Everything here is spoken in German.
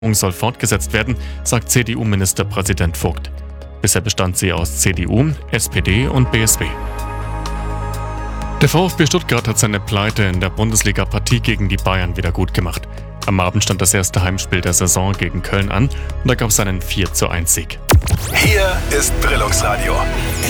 soll fortgesetzt werden, sagt CDU-Ministerpräsident Vogt. Bisher bestand sie aus CDU, SPD und BSW. Der VfB Stuttgart hat seine Pleite in der Bundesliga-Partie gegen die Bayern wieder gut gemacht. Am Abend stand das erste Heimspiel der Saison gegen Köln an und da gab es einen 4:1 Sieg. Hier ist Brillungsradio.